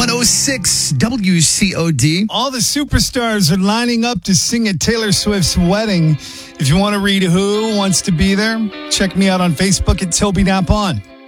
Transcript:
106 WCOD. All the superstars are lining up to sing at Taylor Swift's wedding. If you want to read who wants to be there, check me out on Facebook at Toby Napon.